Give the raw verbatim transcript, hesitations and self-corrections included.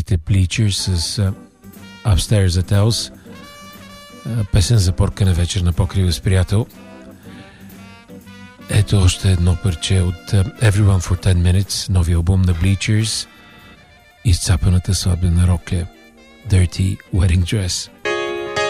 британските Bleachers с uh, Upstairs at House, uh, песен за поркане вечер на покрива с приятел. Ето още едно парче от uh, Everyone for ten minutes, нови албум на Bleachers, изцапаната сватбена рокля Dirty Wedding Dress.